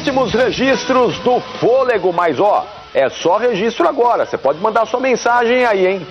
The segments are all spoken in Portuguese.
últimos registros do fôlego, mas ó, é só registro agora. Você pode mandar sua mensagem aí, hein?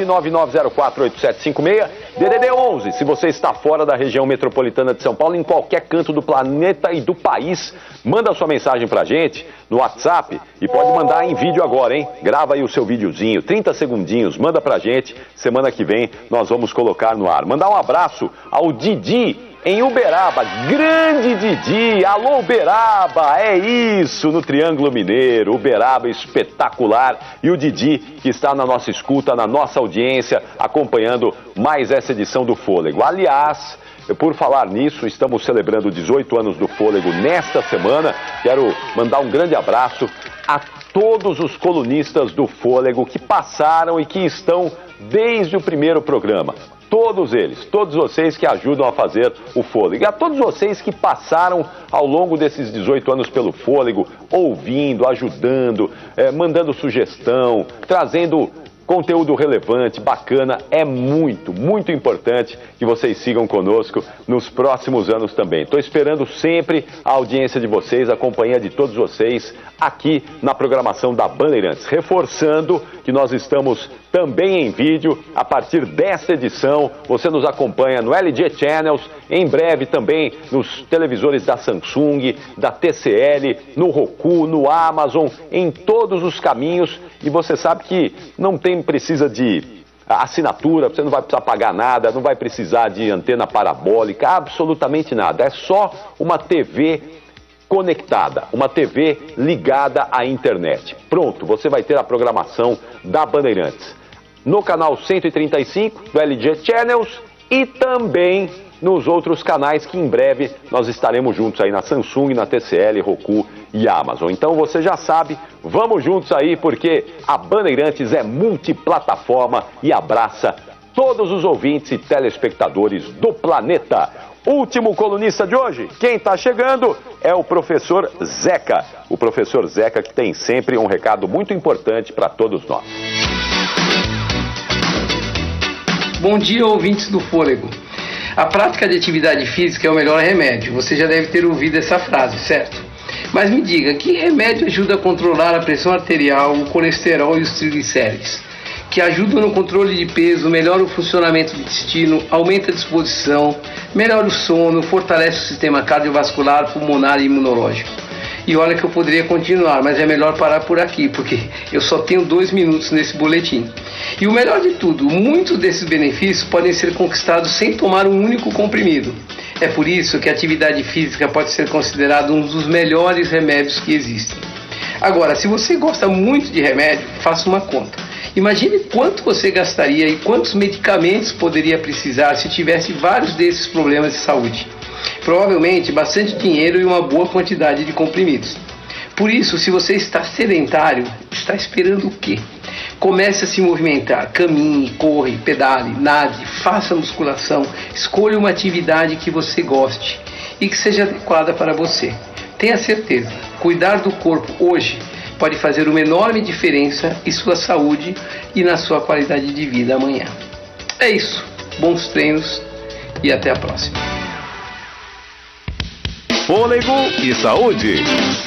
999048756, DDD 11. Se você está fora da região metropolitana de São Paulo, em qualquer canto do planeta e do país, manda sua mensagem pra gente no WhatsApp e pode mandar em vídeo agora, hein? Grava aí o seu videozinho, 30 segundinhos, manda pra gente. Semana que vem nós vamos colocar no ar. Mandar um abraço ao Didi em Uberaba, grande Didi, alô Uberaba, é isso, no Triângulo Mineiro, Uberaba espetacular, e o Didi que está na nossa escuta, na nossa audiência, acompanhando mais essa edição do Fôlego. Aliás, por falar nisso, estamos celebrando 18 anos do Fôlego nesta semana, quero mandar um grande abraço a todos os colunistas do Fôlego que passaram e que estão desde o primeiro programa. Todos eles, todos vocês que ajudam a fazer o Fôlego. E a todos vocês que passaram ao longo desses 18 anos pelo Fôlego, ouvindo, ajudando, mandando sugestão, trazendo conteúdo relevante, bacana. É muito, muito importante que vocês sigam conosco nos próximos anos também. Estou esperando sempre a audiência de vocês, a companhia de todos vocês aqui na programação da Bandeirantes. Reforçando que nós estamos também em vídeo. A partir desta edição, você nos acompanha no LG Channels, em breve também nos televisores da Samsung, da TCL, no Roku, no Amazon, em todos os caminhos. E você sabe que não precisa de assinatura, você não vai precisar pagar nada, não vai precisar de antena parabólica, absolutamente nada. É só uma TV conectada, uma TV ligada à internet. Pronto, você vai ter a programação da Bandeirantes no canal 135 do LG Channels e também nos outros canais que em breve nós estaremos juntos aí na Samsung, na TCL, Roku e Amazon. Então você já sabe, vamos juntos aí porque a Bandeirantes é multiplataforma e abraça todos os ouvintes e telespectadores do planeta. Último colunista de hoje, quem está chegando é o professor Zeca. O professor Zeca que tem sempre um recado muito importante para todos nós. Bom dia, ouvintes do Fôlego. A prática de atividade física é o melhor remédio. Você já deve ter ouvido essa frase, certo? Mas me diga, que remédio ajuda a controlar a pressão arterial, o colesterol e os triglicérides? Que ajuda no controle de peso, melhora o funcionamento do intestino, aumenta a disposição, melhora o sono, fortalece o sistema cardiovascular, pulmonar e imunológico. E olha que eu poderia continuar, mas é melhor parar por aqui, porque eu só tenho 2 minutos nesse boletim. E o melhor de tudo, muitos desses benefícios podem ser conquistados sem tomar um único comprimido. É por isso que a atividade física pode ser considerada um dos melhores remédios que existem. Agora, se você gosta muito de remédio, faça uma conta. Imagine quanto você gastaria e quantos medicamentos poderia precisar se tivesse vários desses problemas de saúde. Provavelmente bastante dinheiro e uma boa quantidade de comprimidos. Por isso, se você está sedentário, está esperando o quê? Comece a se movimentar, caminhe, corre, pedale, nade, faça musculação, escolha uma atividade que você goste e que seja adequada para você. Tenha certeza, cuidar do corpo hoje pode fazer uma enorme diferença em sua saúde e na sua qualidade de vida amanhã. É isso, bons treinos e até a próxima. Fôlego e saúde.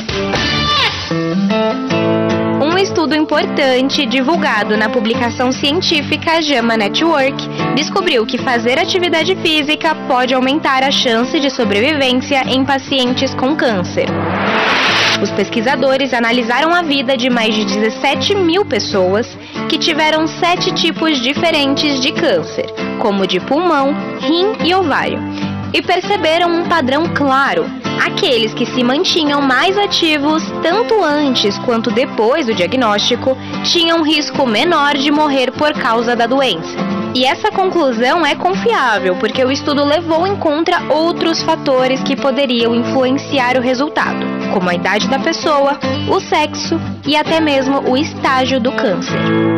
Um estudo importante divulgado na publicação científica JAMA Network descobriu que fazer atividade física pode aumentar a chance de sobrevivência em pacientes com câncer. Os pesquisadores analisaram a vida de mais de 17 mil pessoas que tiveram 7 tipos diferentes de câncer, como de pulmão, rim e ovário, e perceberam um padrão claro. Aqueles que se mantinham mais ativos, tanto antes quanto depois do diagnóstico, tinham um risco menor de morrer por causa da doença. E essa conclusão é confiável, porque o estudo levou em conta outros fatores que poderiam influenciar o resultado, como a idade da pessoa, o sexo e até mesmo o estágio do câncer.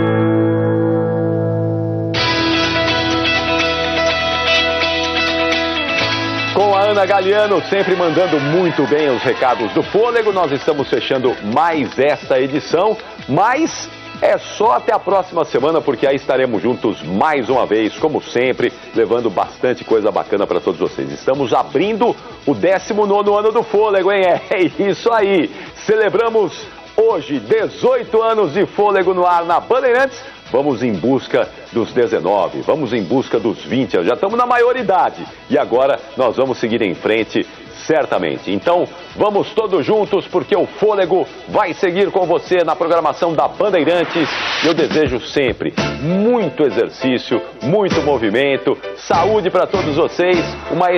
Com a Ana Galiano, sempre mandando muito bem os recados do Fôlego, nós estamos fechando mais esta edição, mas É só até a próxima semana, porque aí estaremos juntos mais uma vez, como sempre, levando bastante coisa bacana para todos vocês. Estamos abrindo o 19º ano do Fôlego, hein? É isso aí. Celebramos hoje 18 anos de Fôlego no ar na Bandeirantes. Vamos em busca dos 19, vamos em busca dos 20, já estamos na maioridade. E agora nós vamos seguir em frente, certamente. Então, vamos todos juntos, porque o Fôlego vai seguir com você na programação da Bandeirantes. Eu desejo sempre muito exercício, muito movimento, saúde para todos vocês, uma